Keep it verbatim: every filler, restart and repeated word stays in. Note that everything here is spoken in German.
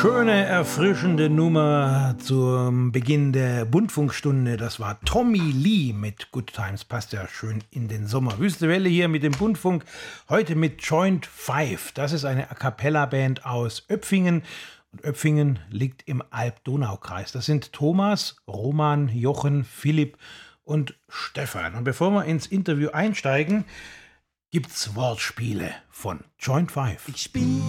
Schöne, erfrischende Nummer zum Beginn der Buntfunkstunde. Das war Tommy Lee mit Good Times. Passt ja schön in den Sommer. Wüste Welle hier mit dem Buntfunk. Heute mit Joint Five. Das ist eine A-Cappella-Band aus Öpfingen. Und Öpfingen liegt im Alb-Donau-Kreis. Das sind Thomas, Roman, Jochen, Philipp und Stefan. Und bevor wir ins Interview einsteigen, gibt's Wortspiele von Joint Five. Ich spiel